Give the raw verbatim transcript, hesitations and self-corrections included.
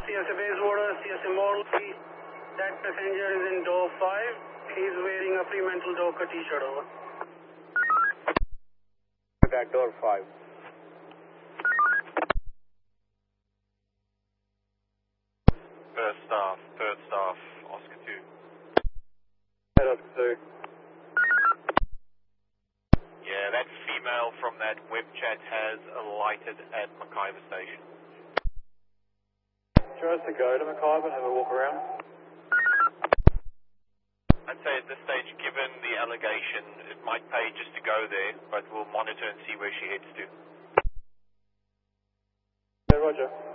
C S A Bayswater, C S A Morley. That passenger is in door five. He's wearing a Fremantle Docker t-shirt over. That door five. First staff, third staff, Oscar two. Head Oscar two. Yeah, that female from that web chat has alighted at McIver Station. Show us to go to McIver and have a walk around. I'd say at this stage, given the allegation, it might pay just to go there, but we'll monitor and see where she heads to. Yeah, roger.